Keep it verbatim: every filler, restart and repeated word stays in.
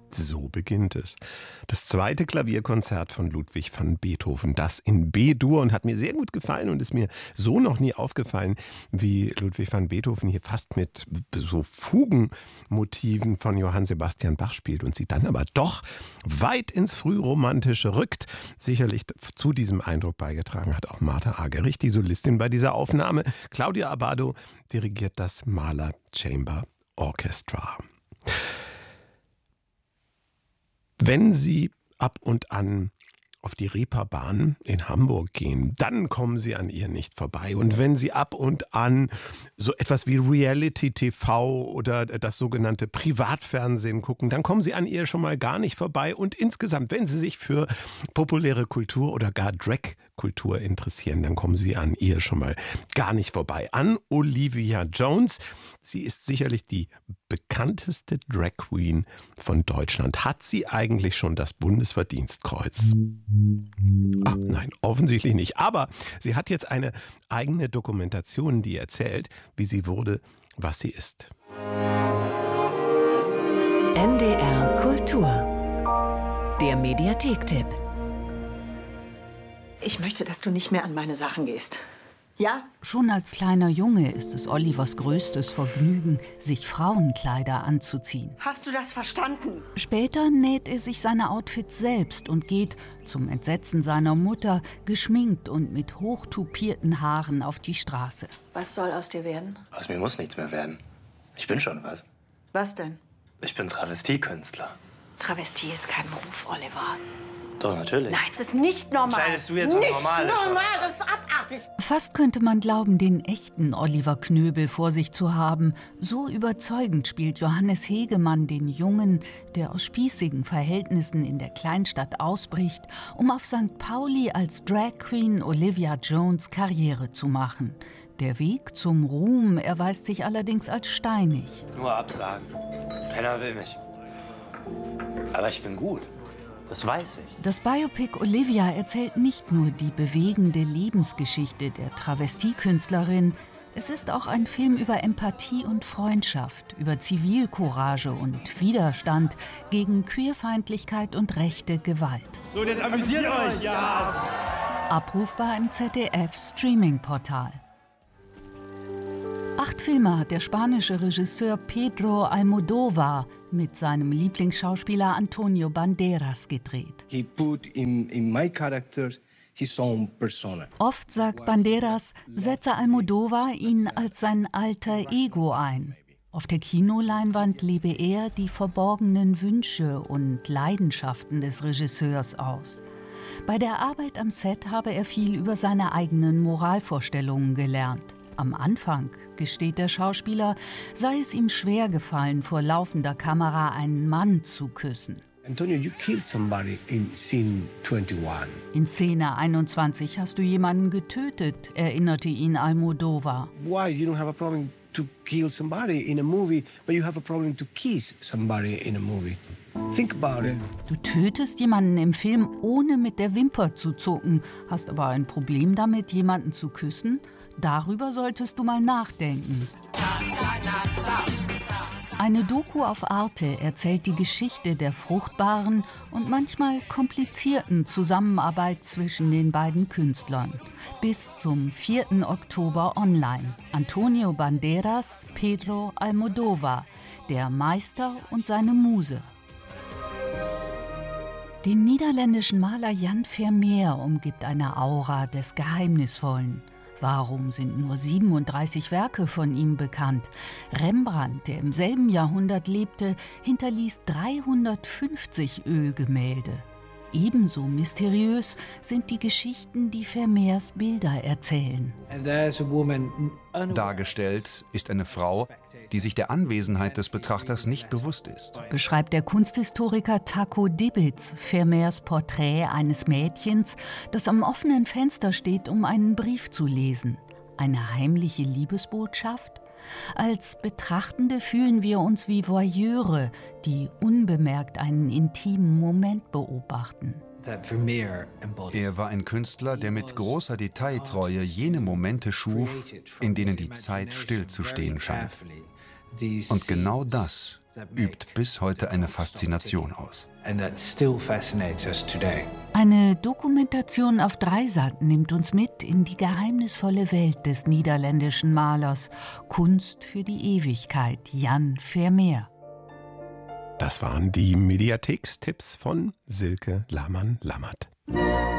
So beginnt es. Das zweite Klavierkonzert von Ludwig van Beethoven, das in B-Dur, und hat mir sehr gut gefallen und ist mir so noch nie aufgefallen, wie Ludwig van Beethoven hier fast mit so Fugenmotiven von Johann Sebastian Bach spielt und sie dann aber doch weit ins Frühromantische rückt. Sicherlich zu diesem Eindruck beigetragen hat auch Martha Argerich, die Solistin bei dieser Aufnahme. Claudia Abbado dirigiert das Mahler Chamber Orchestra. Wenn Sie ab und an auf die Reeperbahn in Hamburg gehen, dann kommen Sie an ihr nicht vorbei. Und wenn Sie ab und an so etwas wie Reality-T V oder das sogenannte Privatfernsehen gucken, dann kommen Sie an ihr schon mal gar nicht vorbei. Und insgesamt, wenn Sie sich für populäre Kultur oder gar Drag-Kultur interessieren, dann kommen Sie an ihr schon mal gar nicht vorbei. An Olivia Jones. Sie ist sicherlich die bekannteste Drag Queen von Deutschland. Hat sie eigentlich schon das Bundesverdienstkreuz? Ah, nein, offensichtlich nicht. Aber sie hat jetzt eine eigene Dokumentation, die erzählt, wie sie wurde, was sie ist. N D R Kultur. Der Mediathek-Tipp. Ich möchte, dass du nicht mehr an meine Sachen gehst. Ja? Schon als kleiner Junge ist es Olivers größtes Vergnügen, sich Frauenkleider anzuziehen. Hast du das verstanden? Später näht er sich seine Outfits selbst und geht, zum Entsetzen seiner Mutter, geschminkt und mit hochtupierten Haaren auf die Straße. Was soll aus dir werden? Aus mir muss nichts mehr werden. Ich bin schon was. Was denn? Ich bin Travestiekünstler. Travestie ist kein Beruf, Oliver. Doch, natürlich. Nein, das ist nicht normal. Entscheidest du jetzt, was nicht normal ist? normal, das ist abartig. Fast könnte man glauben, den echten Oliver Knöbel vor sich zu haben. So überzeugend spielt Johannes Hegemann den Jungen, der aus spießigen Verhältnissen in der Kleinstadt ausbricht, um auf Sankt Pauli als Drag Queen Olivia Jones Karriere zu machen. Der Weg zum Ruhm erweist sich allerdings als steinig. Nur Absagen. Keiner will mich. Aber ich bin gut. Das weiß ich. Das Biopic Olivia erzählt nicht nur die bewegende Lebensgeschichte der Travestiekünstlerin, es ist auch ein Film über Empathie und Freundschaft, über Zivilcourage und Widerstand gegen Queerfeindlichkeit und rechte Gewalt. So, und jetzt amüsiert euch! Ja! Abrufbar im Z D F-Streaming-Portal. Acht Filme hat der spanische Regisseur Pedro Almodóvar mit seinem Lieblingsschauspieler Antonio Banderas gedreht. He put in, in my characters his own persona. Oft, sagt Banderas, setze Almodóvar ihn als sein alter Ego ein. Auf der Kinoleinwand lebe er die verborgenen Wünsche und Leidenschaften des Regisseurs aus. Bei der Arbeit am Set habe er viel über seine eigenen Moralvorstellungen gelernt. Am Anfang, gesteht der Schauspieler, sei es ihm schwer gefallen, vor laufender Kamera einen Mann zu küssen. Antonio, you killed somebody in scene twenty-one. In Szene einundzwanzig hast du jemanden getötet, erinnerte ihn Almodóvar. Why you don't have a problem to kill somebody in a movie, but you have a problem to kiss somebody in a movie? Think about it. Du tötest jemanden im Film, ohne mit der Wimper zu zucken, hast aber ein Problem damit, jemanden zu küssen? Darüber solltest du mal nachdenken. Eine Doku auf Arte erzählt die Geschichte der fruchtbaren und manchmal komplizierten Zusammenarbeit zwischen den beiden Künstlern. Bis zum vierten Oktober online. Antonio Banderas, Pedro Almodóvar, der Meister und seine Muse. Den niederländischen Maler Jan Vermeer umgibt eine Aura des Geheimnisvollen. Warum sind nur siebenunddreißig Werke von ihm bekannt? Rembrandt, der im selben Jahrhundert lebte, hinterließ dreihundertfünfzig Ölgemälde. Ebenso mysteriös sind die Geschichten, die Vermeers Bilder erzählen. Dargestellt ist eine Frau, die sich der Anwesenheit des Betrachters nicht bewusst ist. Beschreibt der Kunsthistoriker Taco Dibitz Vermeers Porträt eines Mädchens, das am offenen Fenster steht, um einen Brief zu lesen. Eine heimliche Liebesbotschaft? Als Betrachtende fühlen wir uns wie Voyeure, die unbemerkt einen intimen Moment beobachten. Er war ein Künstler, der mit großer Detailtreue jene Momente schuf, in denen die Zeit stillzustehen scheint. Und genau das übt bis heute eine Faszination aus. Eine Dokumentation auf Dreisat nimmt uns mit in die geheimnisvolle Welt des niederländischen Malers. Kunst für die Ewigkeit, Jan Vermeer. Das waren die Mediathekstipps von Silke Lahmann-Lammert.